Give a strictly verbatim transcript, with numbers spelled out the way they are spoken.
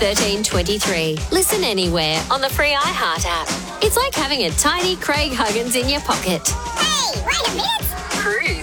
thirteen twenty-three. Listen anywhere on the free iHeart app. It's like having a tiny Craig Huggins in your pocket. Hey, wait a minute! Cruise.